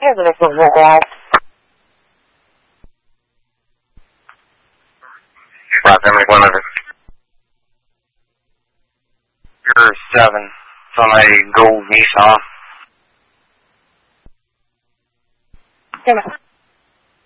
Here's an equipment guy. 57100. You're 7. It's on a gold Nissan. Come on.